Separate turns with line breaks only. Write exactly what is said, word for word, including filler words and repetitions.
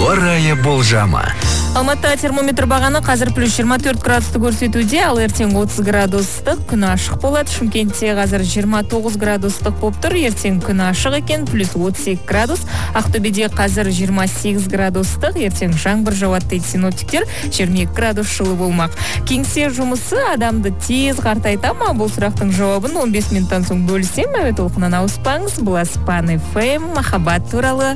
Ауа райы болжамы.
Алматыда термометр бағаны қазір плюс жиырма төрт градусты көрсетуде, ал ертең отыз градустық күн ашық болады. Шымкентте қазір жиырма тоғыз градустық болып тұр, ертең күн ашық екен, плюс отыз екі градус. Ақтөбеде қазір жиырма сегіз градустық, ертең жаңбыр жауады дейді синоптиктер, жиырма екі градус жылы болмақ. Кеңсе жұмысы адамды тез қартайта ма? Бұл сұрақтың жауабын он бес минуттан соң бөлісем. Әуе толқынынан ауыспаңыз. Бұл Аспан эф эм, махаббат туралы